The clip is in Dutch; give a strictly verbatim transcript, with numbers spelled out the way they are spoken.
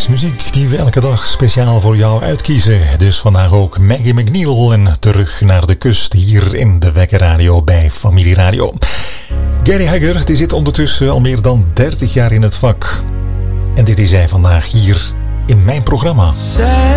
muziek die we elke dag speciaal voor jou uitkiezen. Dus vandaag ook Maggie McNeil en Terug naar de Kust hier in de Wekker Radio bij Familie Radio. Gary Hegger die zit ondertussen al meer dan dertig jaar in het vak. En dit is hij vandaag hier in mijn programma.